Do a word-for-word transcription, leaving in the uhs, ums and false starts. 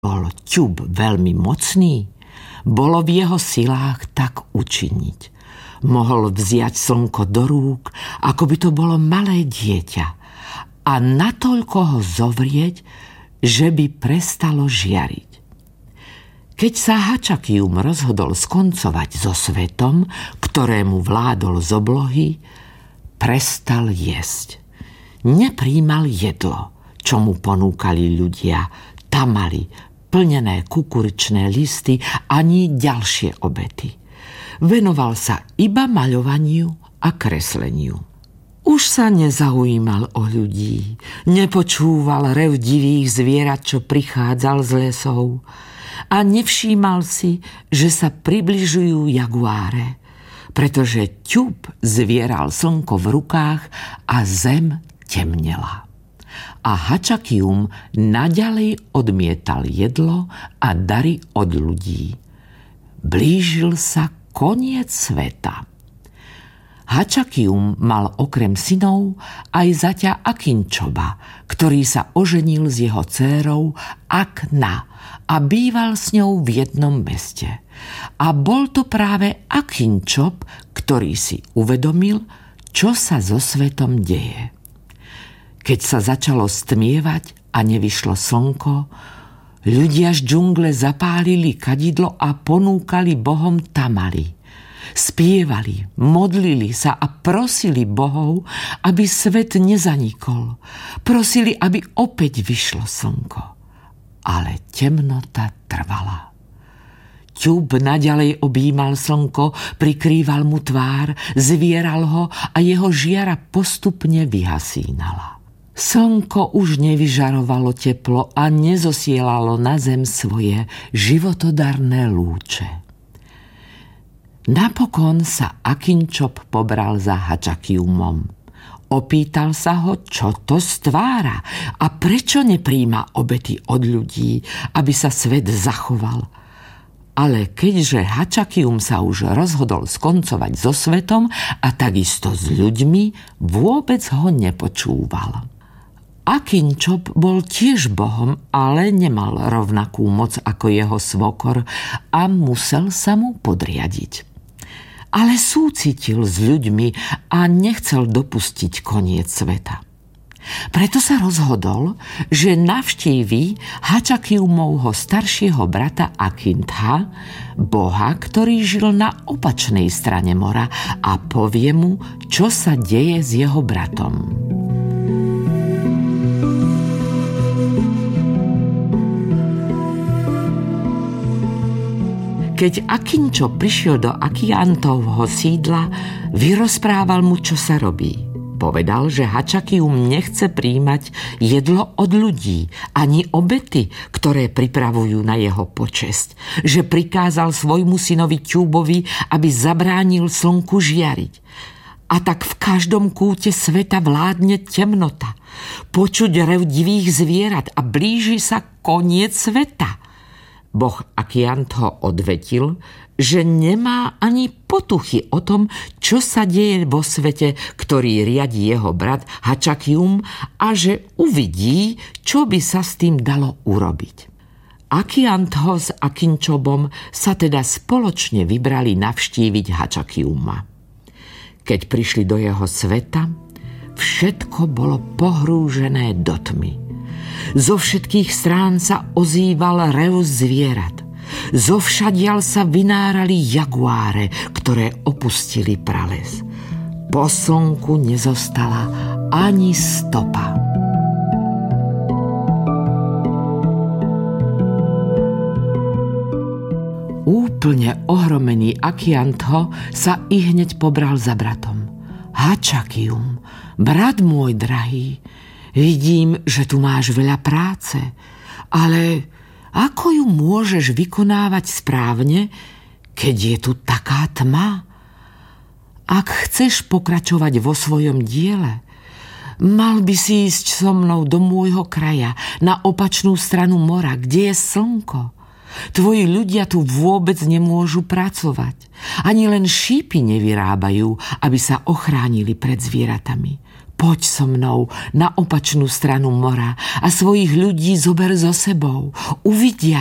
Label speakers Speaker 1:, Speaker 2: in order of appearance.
Speaker 1: Bol ťub veľmi mocný, bolo v jeho silách tak učiniť. Mohol vziať slnko do rúk, ako by to bolo malé dieťa, a natoľko ho zovrieť, že by prestalo žiariť. Keď sa Hačakium rozhodol skoncovať so svetom, ktorému vládol z oblohy, prestal jesť. Nepríjmal jedlo, čo mu ponúkali ľudia, tamaly, plnené kukuričné listy ani ďalšie obety. Venoval sa iba maľovaniu a kresleniu. Už sa nezaujímal o ľudí, nepočúval rev divých zvierat, čo prichádzal z lesov, a nevšímal si, že sa približujú jaguáre, pretože ťub zvieral slnko v rukách a zem temnela. A Hačakium naďalej odmietal jedlo a dary od ľudí. Blížil sa koniec sveta. Hačakium mal okrem synov aj zaťa Akinčoba, ktorý sa oženil s jeho dcérou Akna a býval s ňou v jednom meste. A bol to práve Akinčob, ktorý si uvedomil, čo sa so svetom deje. Keď sa začalo stmievať a nevyšlo slnko, ľudia z džungle zapálili kadidlo a ponúkali bohom tamaly. Spievali, modlili sa a prosili bohov, aby svet nezanikol. Prosili, aby opäť vyšlo slnko. Ale temnota trvala. Ťub naďalej objímal slnko, prikrýval mu tvár, zvieral ho a jeho žiara postupne vyhasínala. Slnko už nevyžarovalo teplo a nezosielalo na zem svoje životodarné lúče. Napokon sa Akinčob pobral za Hačakiumom. Opýtal sa ho, čo to stvára a prečo nepríjma obety od ľudí, aby sa svet zachoval. Ale keďže Hačakium sa už rozhodol skoncovať so svetom a takisto s ľuďmi, vôbec ho nepočúval. Akinčob bol tiež bohom, ale nemal rovnakú moc ako jeho svokor a musel sa mu podriadiť. Ale súcitil s ľuďmi a nechcel dopustiť koniec sveta. Preto sa rozhodol, že navštíví Hačakiumovho staršieho brata Akintha, boha, ktorý žil na opačnej strane mora, a povie mu, čo sa deje s jeho bratom. Keď Akinčo prišiel do Akiantovho sídla, vyrozprával mu, čo sa robí. Povedal, že Hačakium nechce príjmať jedlo od ľudí, ani obety, ktoré pripravujú na jeho počesť. Že prikázal svojmu synovi Ťubovi, aby zabránil slnku žiariť. A tak v každom kúte sveta vládne temnota. Počuť rev divých zvierat a blíži sa koniec sveta. Boh Akiant ho odvetil, že nemá ani potuchy o tom, čo sa deje vo svete, ktorý riadi jeho brat Hačakium, a že uvidí, čo by sa s tým dalo urobiť. Akiant ho s Akinčobom sa teda spoločne vybrali navštíviť Hačakiuma. Keď prišli do jeho sveta, všetko bolo pohrúžené do tmy. Zo všetkých strán sa ozýval rev zvierat. Zovšadiaľ sa vynárali jaguáre, ktoré opustili prales. Po slnku nezostala ani stopa. Úplne ohromený Akiantho sa ihneď pobral za bratom. Hačakium, brat môj drahý, vidím, že tu máš veľa práce, ale ako ju môžeš vykonávať správne, keď je tu taká tma? Ak chceš pokračovať vo svojom diele, mal by si ísť so mnou do môjho kraja, na opačnú stranu mora, kde je slnko. Tvoji ľudia tu vôbec nemôžu pracovať. Ani len šípy nevyrábajú, aby sa ochránili pred zvieratami. Poď so mnou na opačnú stranu mora a svojich ľudí zober so sebou. Uvidia,